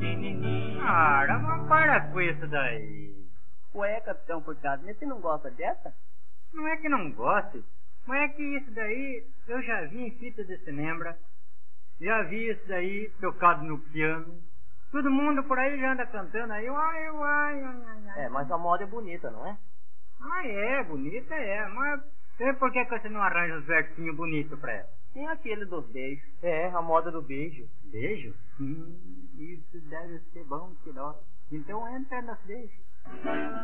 pequenininho. Cara, mas para com isso daí. Ué, Capitão Furtado, mas você não gosta dessa? Não é que não goste, mas é que isso daí eu já vi em fita de cinema, já vi isso daí tocado no piano. Todo mundo por aí já anda cantando aí, ai. É, mas a moda é bonita, não é? Ah, é, bonita é, mas por que você não arranja uns versinhos bonitos pra ela? Tem aquele dos beijos. É, a moda do beijo. Beijo? Isso deve ser bom, que dó. Então entra nos beijos.